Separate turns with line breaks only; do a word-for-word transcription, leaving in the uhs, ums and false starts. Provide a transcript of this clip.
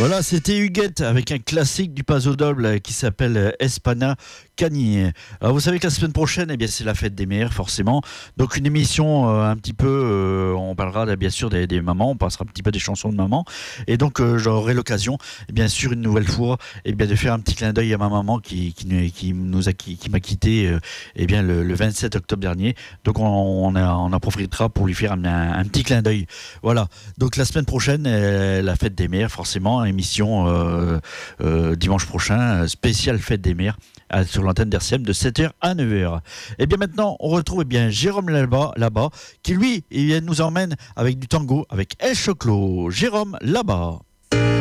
Voilà, c'était Huguette avec un classique du Paso Doble qui s'appelle Espana Cagni. Alors vous savez que la semaine prochaine, eh bien, c'est la fête des mères, forcément. Donc une émission euh, un petit peu, euh, on parlera là, bien sûr des, des mamans, on passera un petit peu des chansons de maman. Et donc euh, j'aurai l'occasion, eh bien sûr, une nouvelle fois, eh bien, de faire un petit clin d'œil à ma maman qui, qui, qui nous a, qui, qui m'a quitté euh, eh bien, le, le vingt-sept octobre dernier. Donc on, on, a, on en profitera pour lui faire un, un, un petit clin d'œil. Voilà. Donc la semaine prochaine, euh, la fête des mères, forcément, émission euh, euh, dimanche prochain, spéciale fête des mères euh, sur l'antenne d'R C M de sept heures à neuf heures. Et bien maintenant, on retrouve eh bien Jérôme là-bas, là-bas qui lui, il nous emmène avec du tango avec El Choclo. Jérôme là-bas.